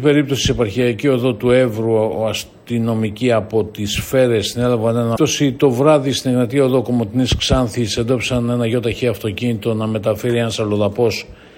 περίπτωση στην επαρχιακή οδό του Εύρου, αστυνομικοί από τις Σφαίρες συνέλαβαν ένα. Το βράδυ στην Εγνατία οδό Κομοτηνής Ξάνθης εντόπισαν ένα ΙΧ αυτοκίνητο να μεταφέρει ένας αλλοδαπός